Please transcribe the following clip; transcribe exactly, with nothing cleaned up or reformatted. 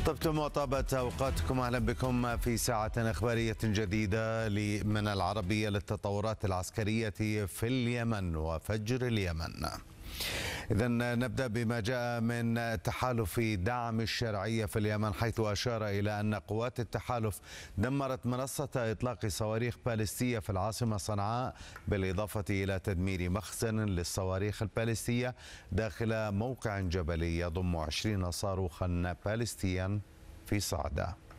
طبتم وطابت أوقاتكم. أهلا بكم في ساعة إخبارية جديدة من العربية للتطورات العسكرية في اليمن وفجر اليمن. إذن نبدأ بما جاء من تحالف دعم الشرعية في اليمن، حيث أشار إلى أن قوات التحالف دمرت منصة إطلاق صواريخ باليستية في العاصمة صنعاء، بالإضافة إلى تدمير مخزن للصواريخ الباليستية داخل موقع جبلي يضم عشرين صاروخا باليستيا في صعدة.